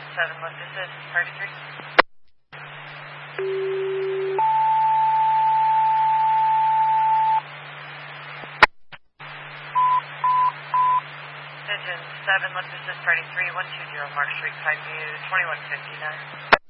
Pigeon 7 left assist, party 3. Pigeon 7 left assist, party 3, 120 Mark Street, 5 view, 2159.